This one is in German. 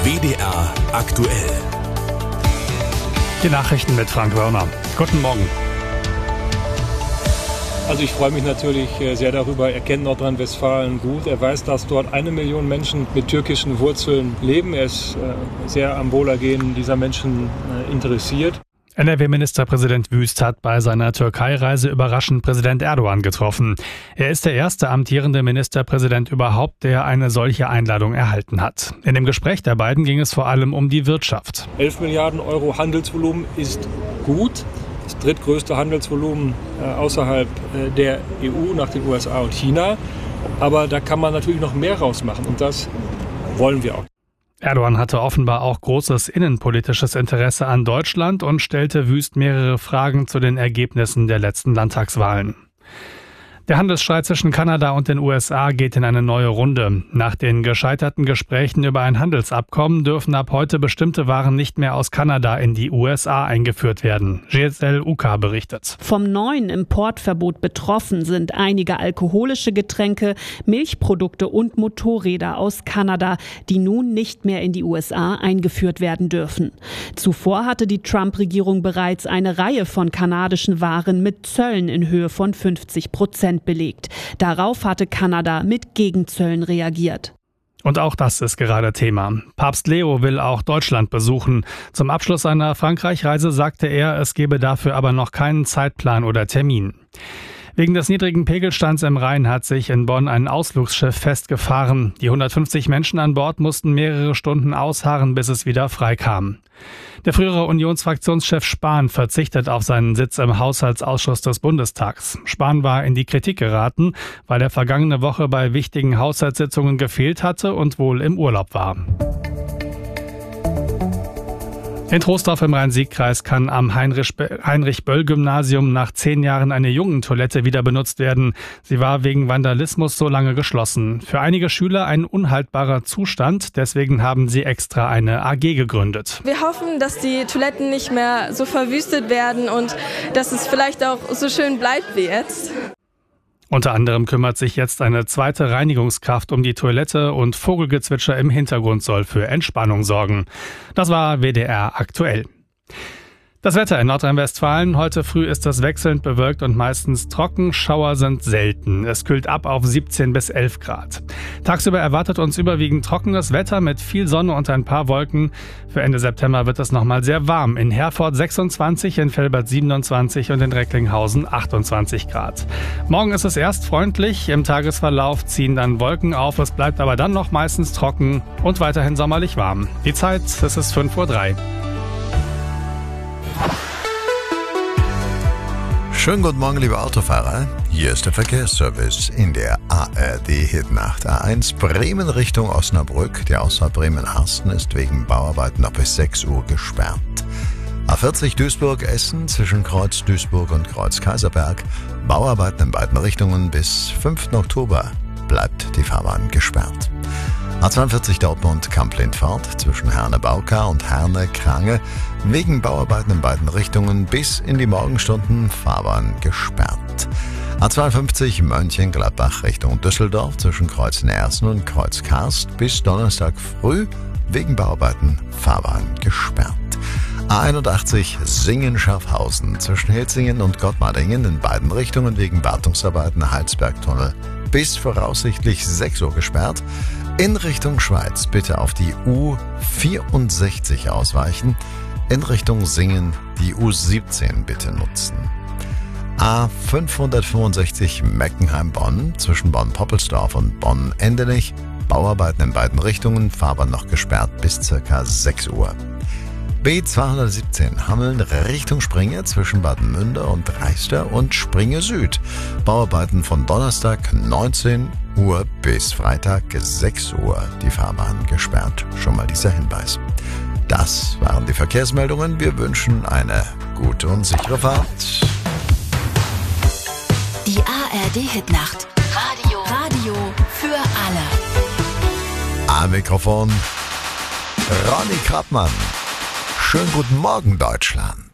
WDR aktuell. Die Nachrichten mit Frank Wörner. Guten Morgen. Also ich freue mich natürlich sehr darüber. Er kennt Nordrhein-Westfalen gut. Er weiß, dass dort 1 Million Menschen mit türkischen Wurzeln leben. Er ist sehr am Wohlergehen dieser Menschen interessiert. NRW-Ministerpräsident Wüst hat bei seiner Türkei-Reise überraschend Präsident Erdogan getroffen. Er ist der erste amtierende Ministerpräsident überhaupt, der eine solche Einladung erhalten hat. In dem Gespräch der beiden ging es vor allem um die Wirtschaft. 11 Milliarden Euro Handelsvolumen ist gut. Das drittgrößte Handelsvolumen außerhalb der EU nach den USA und China. Aber da kann man natürlich noch mehr rausmachen und das wollen wir auch. Erdogan hatte offenbar auch großes innenpolitisches Interesse an Deutschland und stellte Wüst mehrere Fragen zu den Ergebnissen der letzten Landtagswahlen. Der Handelsstreit zwischen Kanada und den USA geht in eine neue Runde. Nach den gescheiterten Gesprächen über ein Handelsabkommen dürfen ab heute bestimmte Waren nicht mehr aus Kanada in die USA eingeführt werden. GSL UK berichtet. Vom neuen Importverbot betroffen sind einige alkoholische Getränke, Milchprodukte und Motorräder aus Kanada, die nun nicht mehr in die USA eingeführt werden dürfen. Zuvor hatte die Trump-Regierung bereits eine Reihe von kanadischen Waren mit Zöllen in Höhe von 50% belegt. Darauf hatte Kanada mit Gegenzöllen reagiert. Und auch das ist gerade Thema. Papst Leo will auch Deutschland besuchen. Zum Abschluss seiner Frankreich-Reise sagte er, es gebe dafür aber noch keinen Zeitplan oder Termin. Wegen des niedrigen Pegelstands im Rhein hat sich in Bonn ein Ausflugsschiff festgefahren. Die 150 Menschen an Bord mussten mehrere Stunden ausharren, bis es wieder freikam. Der frühere Unionsfraktionschef Spahn verzichtet auf seinen Sitz im Haushaltsausschuss des Bundestags. Spahn war in die Kritik geraten, weil er vergangene Woche bei wichtigen Haushaltssitzungen gefehlt hatte und wohl im Urlaub war. In Troisdorf im Rhein-Sieg-Kreis kann am Heinrich-Böll-Gymnasium nach 10 Jahren eine Jungentoilette wieder benutzt werden. Sie war wegen Vandalismus so lange geschlossen. Für einige Schüler ein unhaltbarer Zustand, deswegen haben sie extra eine AG gegründet. Wir hoffen, dass die Toiletten nicht mehr so verwüstet werden und dass es vielleicht auch so schön bleibt wie jetzt. Unter anderem kümmert sich jetzt eine zweite Reinigungskraft um die Toilette und Vogelgezwitscher im Hintergrund soll für Entspannung sorgen. Das war WDR aktuell. Das Wetter in Nordrhein-Westfalen. Heute früh ist es wechselnd bewölkt und meistens trocken. Schauer sind selten. Es kühlt ab auf 17 bis 11 Grad. Tagsüber erwartet uns überwiegend trockenes Wetter mit viel Sonne und ein paar Wolken. Für Ende September wird es nochmal sehr warm. In Herford 26, in Velbert 27 und in Recklinghausen 28 Grad. Morgen ist es erst freundlich. Im Tagesverlauf ziehen dann Wolken auf. Es bleibt aber dann noch meistens trocken und weiterhin sommerlich warm. Die Zeit, es ist 5:03 Uhr. Schönen guten Morgen, liebe Autofahrer. Hier ist der Verkehrsservice in der ARD-Hitnacht. A1 Bremen Richtung Osnabrück. Die Ausfahrt Bremen-Arsten ist wegen Bauarbeiten noch bis 6 Uhr gesperrt. A40 Duisburg-Essen zwischen Kreuz Duisburg und Kreuz Kaiserberg. Bauarbeiten in beiden Richtungen bis 5. Oktober bleibt die Fahrbahn gesperrt. A42 Dortmund-Kamp-Lindfort zwischen Herne-Bauka und Herne-Krange wegen Bauarbeiten in beiden Richtungen bis in die Morgenstunden Fahrbahn gesperrt. A52 Mönchengladbach Richtung Düsseldorf zwischen Kreuz Nersen und Kreuz Karst bis Donnerstag früh wegen Bauarbeiten Fahrbahn gesperrt. A81 Singen-Schaffhausen zwischen Hitzingen und Gottmardingen in beiden Richtungen wegen Wartungsarbeiten Heilsbergtunnel bis voraussichtlich 6 Uhr gesperrt. In Richtung Schweiz bitte auf die U64 ausweichen. In Richtung Singen die U17 bitte nutzen. A565 Meckenheim-Bonn zwischen Bonn-Poppelsdorf und Bonn-Endenich. Bauarbeiten in beiden Richtungen, Fahrbahn noch gesperrt bis ca. 6 Uhr. B217 Hameln Richtung Springe zwischen Bad Münder und Reister und Springe Süd. Bauarbeiten von Donnerstag 19 Uhr bis Freitag 6 Uhr. Die Fahrbahn gesperrt. Schon mal dieser Hinweis. Das waren die Verkehrsmeldungen. Wir wünschen eine gute und sichere Fahrt. Die ARD-Hitnacht. Radio für alle. Am Mikrofon Ronny Krappmann. Schönen guten Morgen, Deutschland.